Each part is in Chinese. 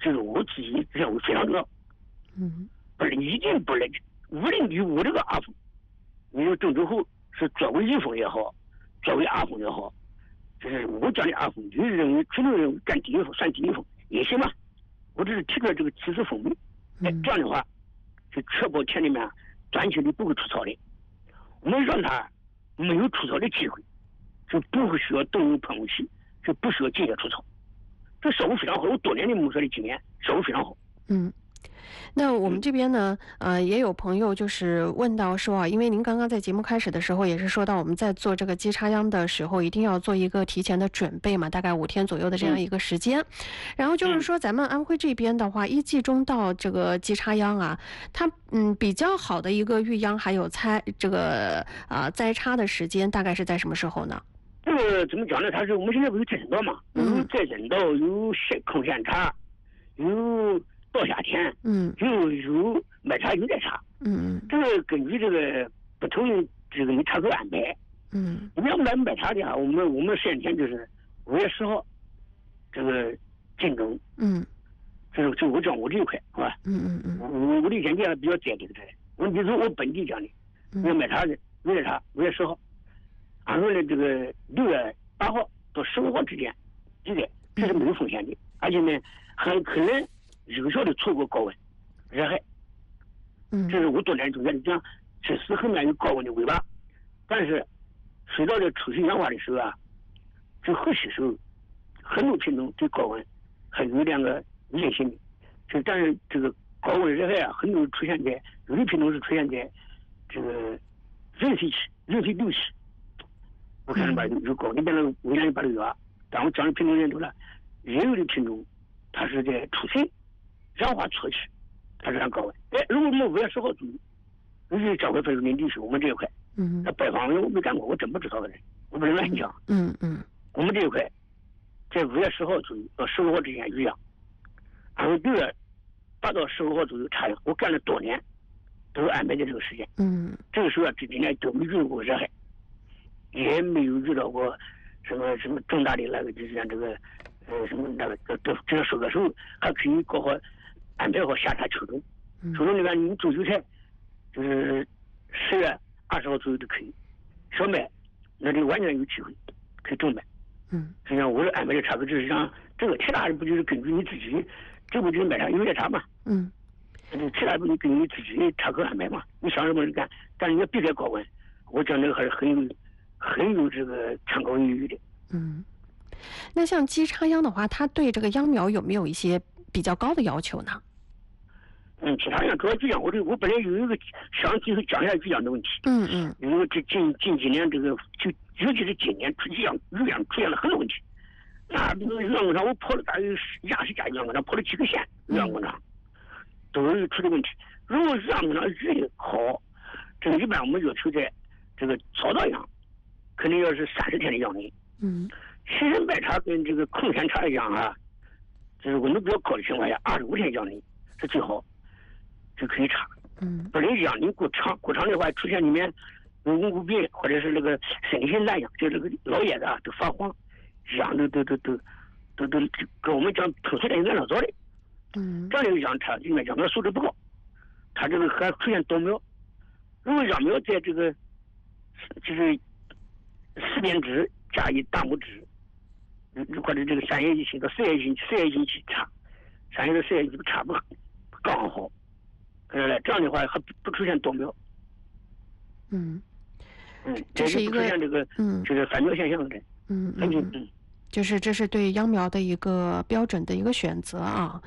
这个我自己认为非常重要。不是一定不能，无论你我这个阿峰，你说郑州后是作为一峰也好，作为二峰也好，就是我讲的二峰，就是认为群众认为干第一峰算第一峰也行嘛。我只是提出来这个提示风味，这样的话，就确保田里面短期里不会出草的。我们让他没有出草的机会，就不会需要动用喷雾器，就不需要直接出草。这效果非常好，我多年的牧蛇的经验，效果非常好。 那我们这边呢，也有朋友就是问到说啊，因为您刚刚在节目开始的时候也是说到我们在做这个鸡插秧的时候，一定要做一个提前的准备嘛，大概5天左右的这样一个时间。然后就是说，咱们安徽这边的话，一季中到这个鸡插秧啊，它比较好的一个育秧还有栽插的时间，大概是在什么时候呢？ 这个怎么讲呢？它是我们现在不有再生稻嘛，有再生稻，有空闲插，有稻下田，有麦插有再插，这个根据这个不同的这个插口安排，你要麦插的话，我们实验田就是5月10号，这个进耕，就我讲我这一块，是吧？我的意见比较坚定的，问题是我本地讲的，我麦插的有再插5月10号，按说呢这个6月8号到15号之间，这是没有风险的，而且呢很可能有效的错过高温热害。这是我多年中间讲，这是很难有高温的尾巴，但是随着这抽水氧化的时候啊，这后期时候很多品种对高温还有2个危险性的，就但是这个高温热害啊，很多出现在有的品种是出现在这个壬水期、壬水六期，我看吧有高，你变成微量8、6月，但我讲的品种认多了，也有的品种它是在初春氧化初期，它是按高温。如果我们5月10号左右，尤其这块分林地区，我们这一块，那拜访我没干过，我真不知道的人，我不能乱讲。我们这一块在5月10号左右到15号之间育秧，然后6月8到15号左右插秧，我干了多年，都安排在这个时间。这个时候啊，这几年都没遇到过热害，也没有遇到过什么重大的那个，就是像这个什么那个这个收割时候还可以搞好安排好夏插秋种。秋种里面你种韭菜就是10月20号左右就可以，小麦那就完全有机会可以种麦。实际上我是安排的插个，就是像这个其他的不就是根据你自己，这不就是麦插有点插嘛。其他不就根据你自己插口安排嘛，你想什么干，但是你要避开高温，我讲这个还是很有这个参考意义的。 那像鸡插秧的话，它对这个秧苗有没有一些比较高的要求呢？ 其他秧主要就讲我本来有一个想就是讲一下育秧的问题。因为这近几年这个就尤其是今年育秧出现了很多问题。那这个育秧工厂我跑了大约20家育秧工厂，跑了几个县育秧工厂，都有出的问题。如果育秧工厂育的好，这个一般我们要求在这个早稻秧，肯定要是30天的秧龄。其实麦插跟这个空闲插一样啊，就是温度比较高的情况下，25天秧龄是最好，就可以插。不能秧龄过长的话，出现里面温骨病或者是那个身体性烂秧，就这个老叶子啊都发黄，秧都跟我们讲喷水的原料做的。这样的秧插里面秧苗素质不高，它这个还出现倒苗。如果秧苗在这个就是4边枝加以大拇指，或者这个3月1星到4月1期插，3月到4月1插不刚好，这样的话还不出现倒苗。 这是一个出现这个反苗现象的。 就是这是对秧苗的一个标准的一个选择啊。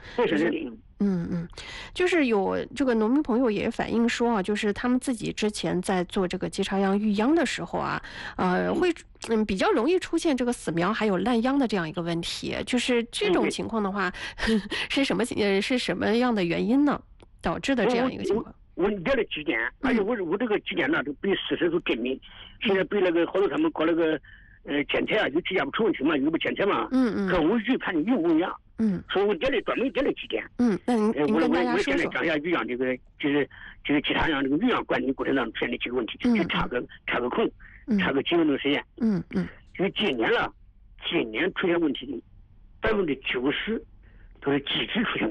就是有这个农民朋友也反映说啊，就是他们自己之前在做这个鸡插秧育秧的时候啊，会比较容易出现这个死苗还有烂秧的这样一个问题。就是这种情况的话，是什么样的原因呢？导致的这样一个情况？ 我列了几点，而且我这个几点呢都被事实都证明。现在被那个好多他们搞那个检测啊，有指甲不出问题嘛，有个检测嘛，跟我预判的一模一样。所以我专门列了几点。 那您跟大家说说。 我现在讲一下育秧这个，就是鸡插秧这个育秧管理过程当中出现的几个问题，就插个孔，插个基本的实验。因为今年出现问题的90%都是机制出现。